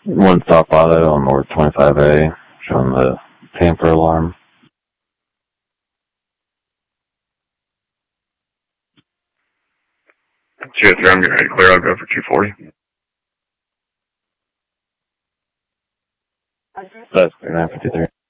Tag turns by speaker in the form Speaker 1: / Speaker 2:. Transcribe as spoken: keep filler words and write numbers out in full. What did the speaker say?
Speaker 1: One stop auto on North twenty-five A, showing the tamper alarm.
Speaker 2: two oh three, I'm getting ready to clear. I'll go for two forty.
Speaker 1: That's nine fifty-three.